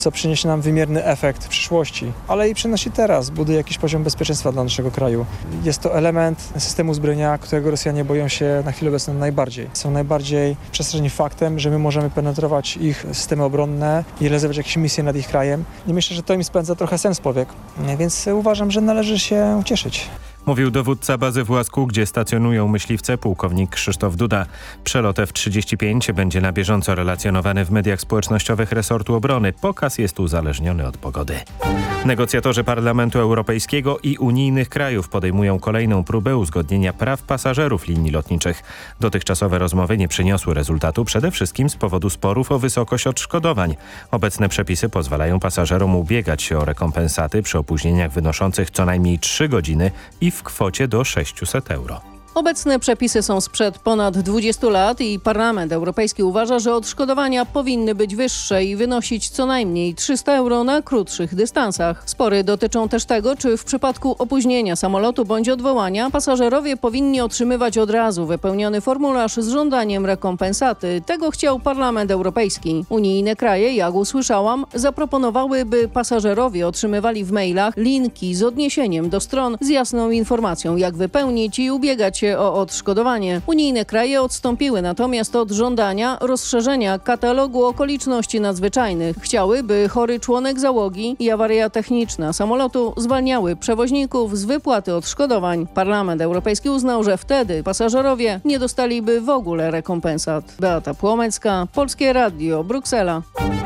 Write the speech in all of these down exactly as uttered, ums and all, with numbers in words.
co przyniesie nam wymierny efekt w przyszłości, ale i przynosi teraz, buduje jakiś poziom bezpieczeństwa dla naszego kraju. Jest to element systemu zbrojenia, którego Rosjanie boją się na chwilę obecną najbardziej. Są najbardziej przestraszeni faktem, że my możemy penetrować ich systemy obronne i realizować jakieś misje nad ich krajem. I myślę, że to im spędza trochę sens powiek, więc uważam, że należy się cieszyć. Mówił dowódca bazy w Łasku, gdzie stacjonują myśliwce, pułkownik Krzysztof Duda. Przelot F trzydzieści pięć będzie na bieżąco relacjonowany w mediach społecznościowych resortu obrony. Pokaz jest uzależniony od pogody. Negocjatorzy Parlamentu Europejskiego i unijnych krajów podejmują kolejną próbę uzgodnienia praw pasażerów linii lotniczych. Dotychczasowe rozmowy nie przyniosły rezultatu, przede wszystkim z powodu sporów o wysokość odszkodowań. Obecne przepisy pozwalają pasażerom ubiegać się o rekompensaty przy opóźnieniach wynoszących co najmniej trzy godziny i w kwocie do sześciuset euro. Obecne przepisy są sprzed ponad dwudziestu lat i Parlament Europejski uważa, że odszkodowania powinny być wyższe i wynosić co najmniej trzysta euro na krótszych dystansach. Spory dotyczą też tego, czy w przypadku opóźnienia samolotu bądź odwołania pasażerowie powinni otrzymywać od razu wypełniony formularz z żądaniem rekompensaty. Tego chciał Parlament Europejski. Unijne kraje, jak usłyszałam, zaproponowały, by pasażerowie otrzymywali w mailach linki z odniesieniem do stron z jasną informacją, jak wypełnić i ubiegać się o odszkodowanie. Unijne kraje odstąpiły natomiast od żądania rozszerzenia katalogu okoliczności nadzwyczajnych. Chciały, by chory członek załogi i awaria techniczna samolotu zwalniały przewoźników z wypłaty odszkodowań. Parlament Europejski uznał, że wtedy pasażerowie nie dostaliby w ogóle rekompensat. Beata Płomecka, Polskie Radio, Bruksela.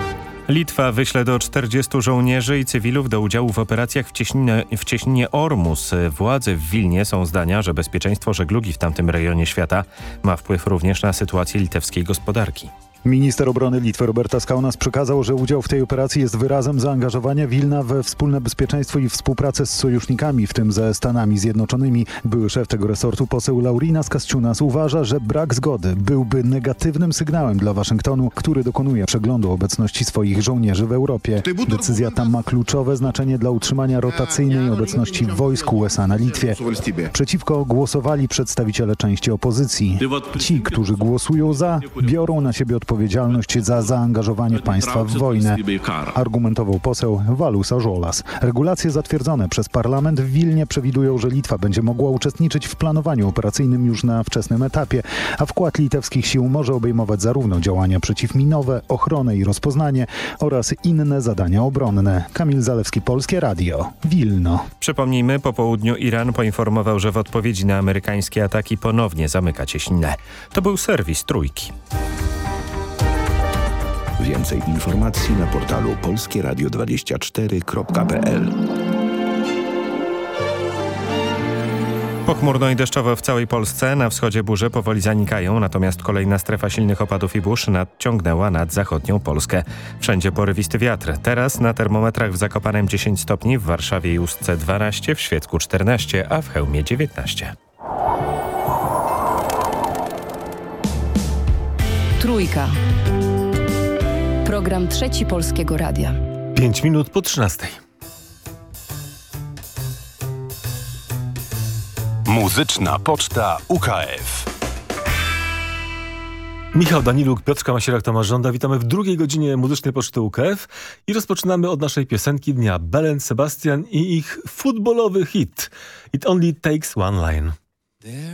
Litwa wyśle do czterdziestu żołnierzy i cywilów do udziału w operacjach w cieśninie, w cieśninie Ormus. Władze w Wilnie są zdania, że bezpieczeństwo żeglugi w tamtym rejonie świata ma wpływ również na sytuację litewskiej gospodarki. Minister obrony Litwy Robertas Kaunas przekazał, że udział w tej operacji jest wyrazem zaangażowania Wilna we wspólne bezpieczeństwo i współpracę z sojusznikami, w tym ze Stanami Zjednoczonymi. Były szef tego resortu poseł Laurinas Kasciunas uważa, że brak zgody byłby negatywnym sygnałem dla Waszyngtonu, który dokonuje przeglądu obecności swoich żołnierzy w Europie. Decyzja ta ma kluczowe znaczenie dla utrzymania rotacyjnej obecności wojsk U S A na Litwie. Przeciwko głosowali przedstawiciele części opozycji. Ci, którzy głosują za, biorą na siebie odpowiedzialność odpowiedzialność za zaangażowanie państwa w wojnę, argumentował poseł Valusa Żolas. Regulacje zatwierdzone przez parlament w Wilnie przewidują, że Litwa będzie mogła uczestniczyć w planowaniu operacyjnym już na wczesnym etapie, a wkład litewskich sił może obejmować zarówno działania przeciwminowe, ochronę i rozpoznanie oraz inne zadania obronne. Kamil Zalewski, Polskie Radio, Wilno. Przypomnijmy, po południu Iran poinformował, że w odpowiedzi na amerykańskie ataki ponownie zamyka cieśninę. To był serwis Trójki. Więcej informacji na portalu polskie radio dwadzieścia cztery kropka p l. Pochmurno i deszczowo w całej Polsce. Na wschodzie burze powoli zanikają, natomiast kolejna strefa silnych opadów i burz nadciągnęła nad zachodnią Polskę. Wszędzie porywisty wiatr. Teraz na termometrach w Zakopanem dziesięć stopni, w Warszawie i Ustce dwanaście, w Świecku czternaście, a w Chełmie dziewiętnaście. Trójka. Program Trzeci Polskiego Radia. Pięć minut po trzynastej. Muzyczna Poczta U K F. Michał Daniluk, Piotrka Masierak, Tomasz Żąda. Witamy w drugiej godzinie Muzycznej Poczty U K F i rozpoczynamy od naszej piosenki dnia. Belle Sebastian i ich futbolowy hit It Only Takes One Line.